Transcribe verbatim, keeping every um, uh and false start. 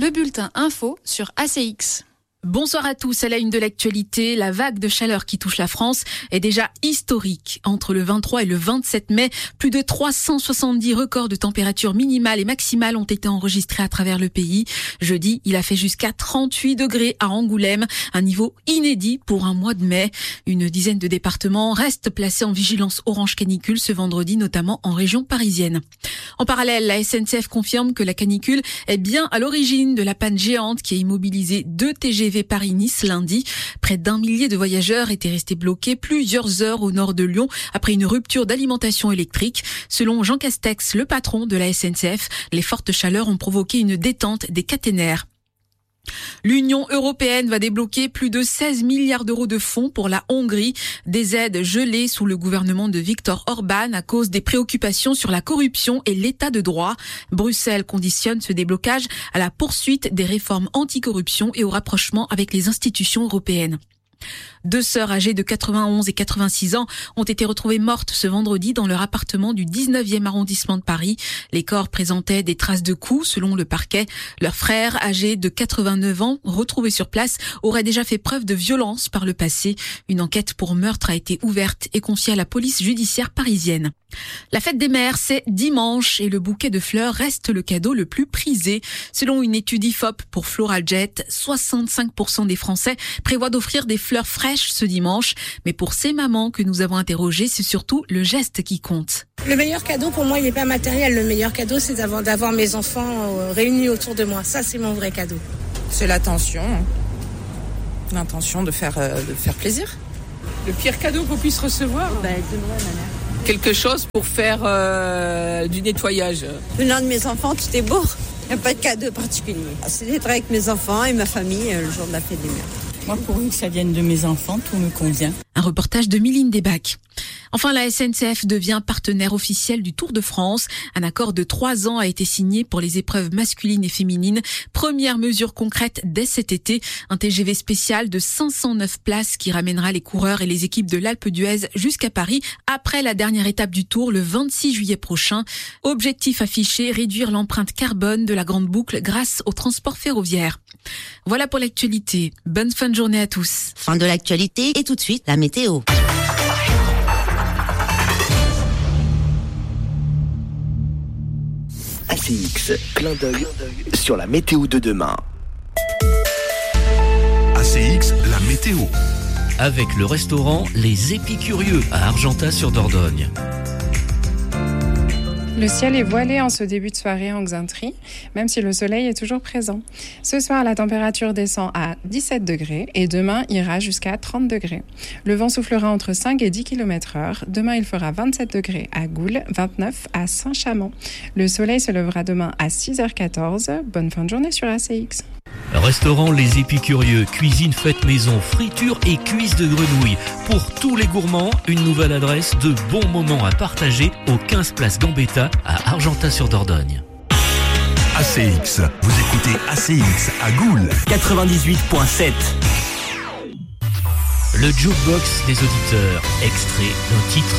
le bulletin info sur A C X. Bonsoir à tous, à la une de l'actualité, la vague de chaleur qui touche la France est déjà historique. Entre le vingt-trois et le vingt-sept mai, plus de trois cent soixante-dix records de température minimale et maximale ont été enregistrés à travers le pays. Jeudi, il a fait jusqu'à trente-huit degrés à Angoulême, un niveau inédit pour un mois de mai. Une dizaine de départements restent placés en vigilance orange canicule ce vendredi, notamment en région parisienne. En parallèle, la S N C F confirme que la canicule est bien à l'origine de la panne géante qui a immobilisé deux T G V Paris-Nice lundi. Près d'un millier de voyageurs étaient restés bloqués plusieurs heures au nord de Lyon après une rupture d'alimentation électrique. Selon Jean Castex, le patron de la S N C F, les fortes chaleurs ont provoqué une détente des caténaires. L'Union européenne va débloquer plus de seize milliards d'euros de fonds pour la Hongrie, des aides gelées sous le gouvernement de Viktor Orban à cause des préoccupations sur la corruption et l'état de droit. Bruxelles conditionne ce déblocage à la poursuite des réformes anticorruption et au rapprochement avec les institutions européennes. Deux sœurs âgées de quatre-vingt-onze et quatre-vingt-six ans ont été retrouvées mortes ce vendredi dans leur appartement du dix-neuvième arrondissement de Paris. Les corps présentaient des traces de coups selon le parquet. Leur frère, âgé de quatre-vingt-neuf ans, retrouvé sur place, aurait déjà fait preuve de violence par le passé. Une enquête pour meurtre a été ouverte et confiée à la police judiciaire parisienne. La fête des mères, c'est dimanche et le bouquet de fleurs reste le cadeau le plus prisé. Selon une étude I F O P pour Florajet, soixante-cinq pour cent des Français prévoient d'offrir des fleurs fraîches ce dimanche. Mais pour ces mamans que nous avons interrogées, c'est surtout le geste qui compte. Le meilleur cadeau pour moi, il n'est pas matériel. Le meilleur cadeau, c'est d'avoir, d'avoir mes enfants réunis autour de moi. Ça, c'est mon vrai cadeau. C'est l'attention. L'intention de faire, euh, de faire plaisir. Le pire cadeau qu'on puisse recevoir, bah, de Noël, ma mère. Quelque chose pour faire euh, du nettoyage. Venant de mes enfants, tout est beau. Il n'y a pas de cadeau particulier. C'est d'être avec mes enfants et ma famille le jour de la fête des mères. Moi, pourvu que ça vienne de mes enfants, tout me convient. Un reportage de Mylène Desbacs. Enfin, la S N C F devient partenaire officiel du Tour de France. Un accord de trois ans a été signé pour les épreuves masculines et féminines. Première mesure concrète dès cet été. Un T G V spécial de cinq cent neuf places qui ramènera les coureurs et les équipes de l'Alpe d'Huez jusqu'à Paris après la dernière étape du Tour le vingt-six juillet prochain. Objectif affiché, réduire l'empreinte carbone de la grande boucle grâce au transport ferroviaire. Voilà pour l'actualité. Bonne fin de journée à tous. Fin de l'actualité et tout de suite la météo. A C X, clin d'œil sur la météo de demain. A C X, la météo. Avec le restaurant Les Épicurieux à Argentat-sur-Dordogne. Le ciel est voilé en ce début de soirée en Xainterie, même si le soleil est toujours présent. Ce soir, la température descend à dix-sept degrés et demain ira jusqu'à trente degrés. Le vent soufflera entre cinq et dix kilomètres heure. Demain, il fera vingt-sept degrés à Goules, vingt-neuf à Saint-Chamond. Le soleil se lèvera demain à six heures quatorze. Bonne fin de journée sur A C X. Restaurant Les Épicurieux, cuisine faite maison, friture et cuisse de grenouille. Pour tous les gourmands, une nouvelle adresse de bons moments à partager au quinze place Gambetta à Argentat-sur-Dordogne. A C X, vous écoutez A C X à Goules quatre-vingt-dix-huit virgule sept. Le jukebox des auditeurs, extrait d'un titre